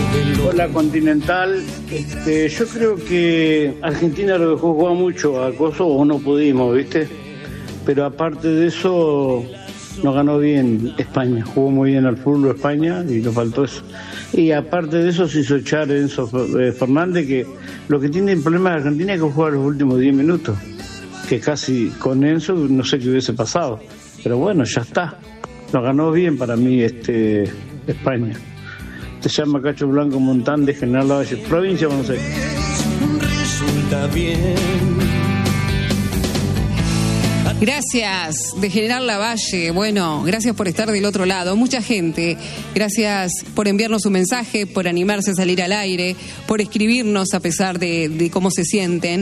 Hola Continental, yo creo que Argentina lo dejó jugar mucho a Kosovo, no pudimos, ¿viste? Pero aparte de eso, nos ganó bien España, jugó muy bien al fútbol España y nos faltó eso. Y aparte de eso se hizo echar Enzo Fernández, que lo que tiene el problema de Argentina es que juega los últimos 10 minutos, que casi con Enzo no sé qué hubiese pasado, pero bueno, ya está, nos ganó bien para mí España. Se llama Cacho Blanco Montán de General Lavalle, provincia de Buenos Aires. Resulta bien. Gracias, de General Lavalle. Bueno, gracias por estar del otro lado. Mucha gente, gracias por enviarnos un mensaje, por animarse a salir al aire, por escribirnos a pesar de cómo se sienten.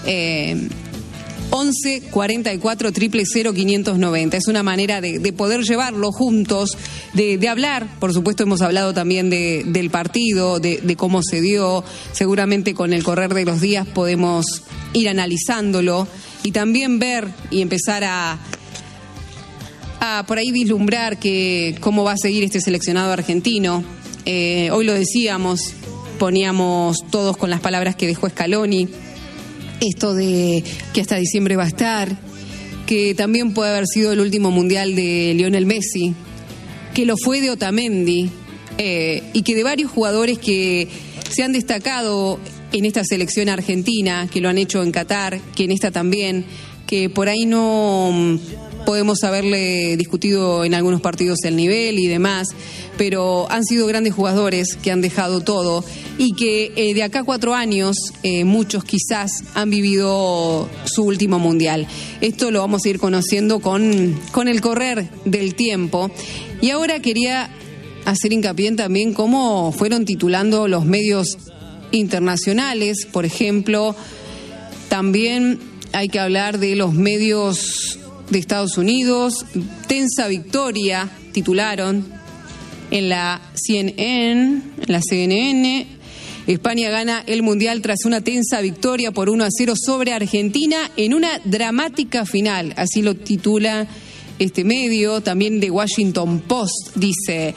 11 44 000 590. Es una manera de poder llevarlo juntos, de hablar. Por supuesto, hemos hablado también del partido, de cómo se dio. Seguramente con el correr de los días podemos ir analizándolo y también ver y empezar a por ahí vislumbrar cómo va a seguir este seleccionado argentino. Hoy lo decíamos, poníamos todos con las palabras que dejó Scaloni. Esto de que hasta diciembre va a estar, que también puede haber sido el último mundial de Lionel Messi, que lo fue de Otamendi, y que de varios jugadores que se han destacado en esta selección argentina, que lo han hecho en Qatar, que en esta también, que por ahí no podemos haberle discutido en algunos partidos el nivel y demás, pero han sido grandes jugadores que han dejado todo y que de acá a 4 años muchos quizás han vivido su último mundial. Esto lo vamos a ir conociendo con el correr del tiempo. Y ahora quería hacer hincapié en también cómo fueron titulando los medios internacionales. Por ejemplo, también hay que hablar de los medios de Estados Unidos. Tensa victoria, titularon en la CNN, España gana el Mundial tras una tensa victoria por 1-0 sobre Argentina en una dramática final. Así lo titula este medio. También de Washington Post dice,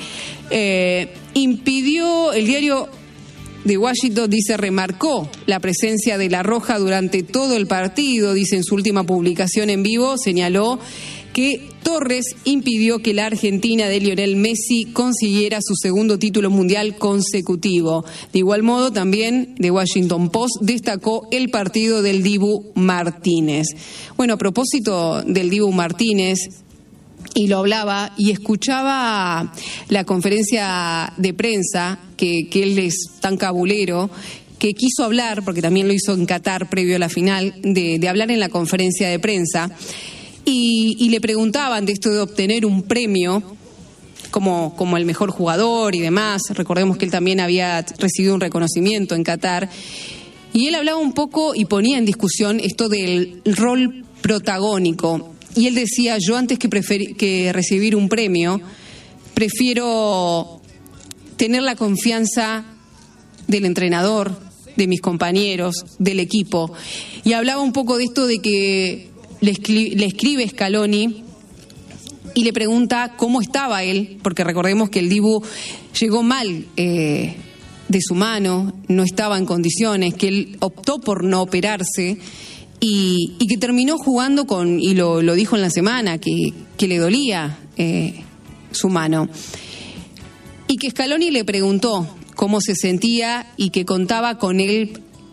impidió el diario de Washington, dice, remarcó la presencia de La Roja durante todo el partido. Dice en su última publicación en vivo, señaló que Torres impidió que la Argentina de Lionel Messi consiguiera su segundo título mundial consecutivo. De igual modo, también de Washington Post destacó el partido del Dibu Martínez. Bueno, a propósito del Dibu Martínez, y lo hablaba y escuchaba la conferencia de prensa, que él es tan cabulero, que quiso hablar, porque también lo hizo en Qatar previo a la final, de hablar en la conferencia de prensa, y le preguntaban de esto de obtener un premio como el mejor jugador y demás. Recordemos que él también había recibido un reconocimiento en Qatar, y él hablaba un poco y ponía en discusión esto del rol protagónico. Y él decía, yo antes que recibir un premio, prefiero tener la confianza del entrenador, de mis compañeros, del equipo. Y hablaba un poco de esto de que le escribe Scaloni y le pregunta cómo estaba él, porque recordemos que el Dibu llegó mal de su mano, no estaba en condiciones, que él optó por no operarse. Y que terminó jugando y lo dijo en la semana, que le dolía su mano. Y que Scaloni le preguntó cómo se sentía y que contaba con él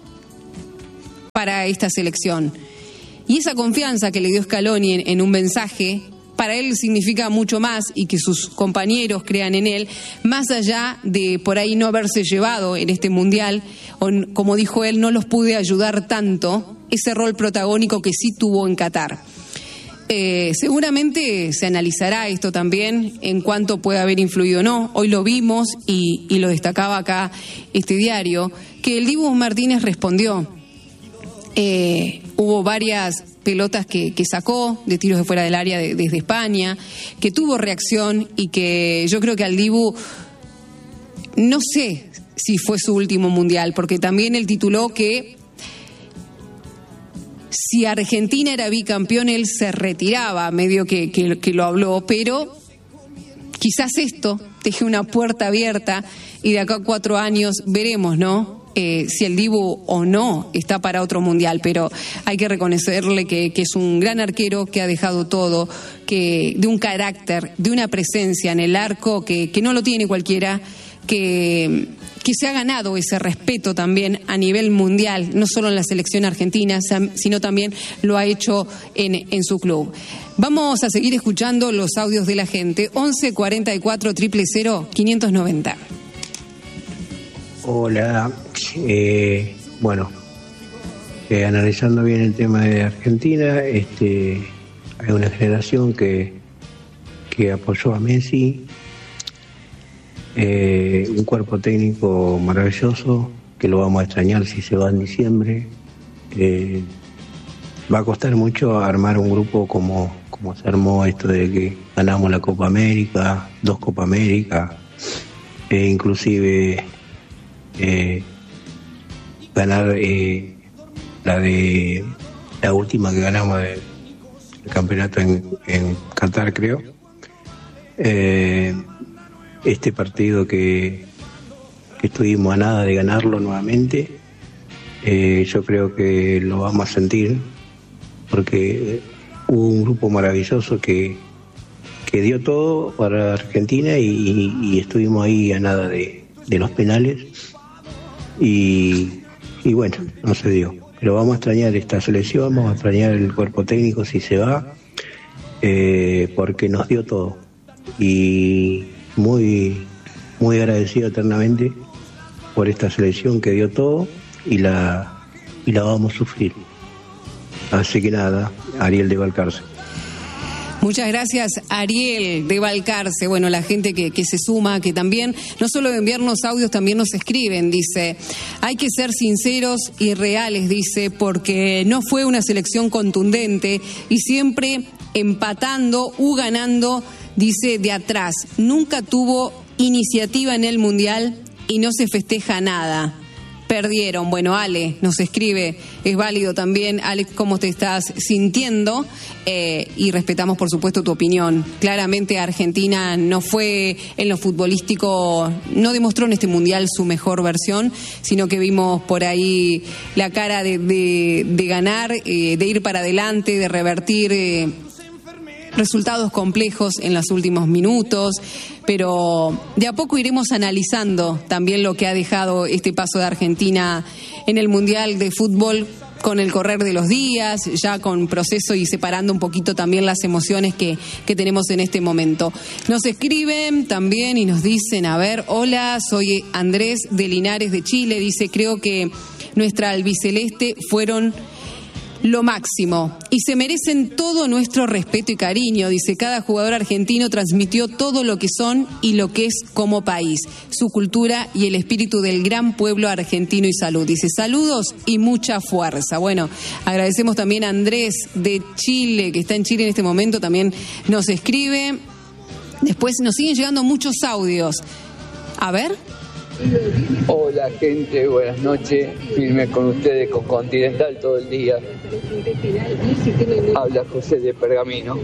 para esta selección. Y esa confianza que le dio Scaloni en un mensaje, para él significa mucho más, y que sus compañeros crean en él, más allá de por ahí no haberse llevado en este mundial, o como dijo él, no los pude ayudar tanto, ese rol protagónico que sí tuvo en Qatar. Seguramente se analizará esto también, en cuánto puede haber influido o no. Hoy lo vimos y lo destacaba acá este diario, que el Dibu Martínez respondió. Hubo varias pelotas que sacó de tiros de fuera del área desde España, que tuvo reacción, y que yo creo que al Dibu, no sé si fue su último mundial, porque también él tituló que si Argentina era bicampeón él se retiraba, medio que lo habló, pero quizás esto deje una puerta abierta y de acá a 4 años veremos, ¿no? Si el Dibu o no está para otro mundial, pero hay que reconocerle que es un gran arquero, que ha dejado todo, que de un carácter, de una presencia en el arco que no lo tiene cualquiera, que se ha ganado ese respeto también a nivel mundial, no solo en la selección argentina, sino también lo ha hecho en su club. Vamos a seguir escuchando los audios de la gente. 11 44 000 590. Hola, analizando bien el tema de Argentina, hay una generación que apoyó a Messi, un cuerpo técnico maravilloso, que lo vamos a extrañar si se va en diciembre. Va a costar mucho armar un grupo como se armó esto de que ganamos la Copa América, 2 Copa América, inclusive ganar la última que ganamos del campeonato en Qatar, creo. Este partido que estuvimos a nada de ganarlo nuevamente, yo creo que lo vamos a sentir, porque hubo un grupo maravilloso que dio todo para Argentina y estuvimos ahí a nada de los penales. Y bueno, no se dio. Pero vamos a extrañar esta selección, vamos a extrañar el cuerpo técnico si se va, porque nos dio todo. Y muy, muy agradecido eternamente por esta selección que dio todo y la vamos a sufrir. Así que nada, Ariel de Balcarce. Muchas gracias, Ariel de Balcarce. Bueno, la gente que se suma, que también, no solo de enviarnos audios, también nos escriben, dice, hay que ser sinceros y reales, dice, porque no fue una selección contundente y siempre empatando u ganando, dice, de atrás. Nunca tuvo iniciativa en el Mundial y no se festeja nada. Perdieron. Bueno, Ale nos escribe, es válido también, Alex, cómo te estás sintiendo, y respetamos por supuesto tu opinión. Claramente Argentina no fue en lo futbolístico, no demostró en este mundial su mejor versión, sino que vimos por ahí la cara de ganar, de ir para adelante, de revertir resultados complejos en los últimos minutos, pero de a poco iremos analizando también lo que ha dejado este paso de Argentina en el Mundial de Fútbol con el correr de los días, ya con proceso y separando un poquito también las emociones que tenemos en este momento. Nos escriben también y nos dicen, a ver, hola, soy Andrés de Linares de Chile, dice, creo que nuestra albiceleste fueron lo máximo y se merecen todo nuestro respeto y cariño, dice, cada jugador argentino transmitió todo lo que son y lo que es como país, su cultura y el espíritu del gran pueblo argentino y salud, dice, saludos y mucha fuerza. Bueno, agradecemos también a Andrés de Chile, que está en Chile en este momento, también nos escribe. Después nos siguen llegando muchos audios, a ver. Hola gente, buenas noches, firme con ustedes con Continental todo el día. Habla José de Pergamino.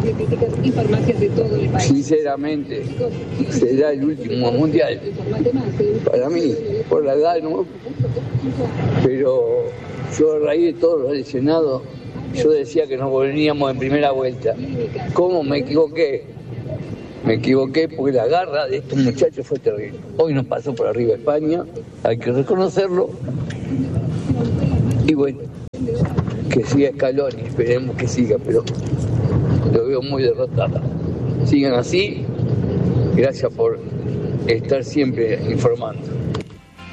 Sinceramente, será el último mundial para mí, por la edad, ¿no? Pero yo a raíz de todos los lesionados, yo decía que nos volveríamos en primera vuelta. ¿Cómo me equivoqué? Me equivoqué porque la garra de estos muchachos fue terrible. Hoy nos pasó por arriba España, hay que reconocerlo. Y bueno, que siga Scaloni, esperemos que siga, pero lo veo muy derrotada. Sigan así, gracias por estar siempre informando.